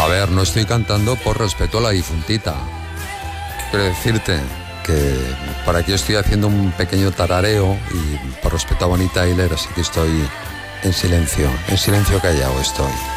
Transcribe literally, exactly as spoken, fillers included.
A ver, no estoy cantando por respeto a la difuntita. Quiero decirte que por aquí estoy haciendo un pequeño tarareo y por respeto a Bonnie Tyler, así que estoy en silencio, en silencio callado estoy.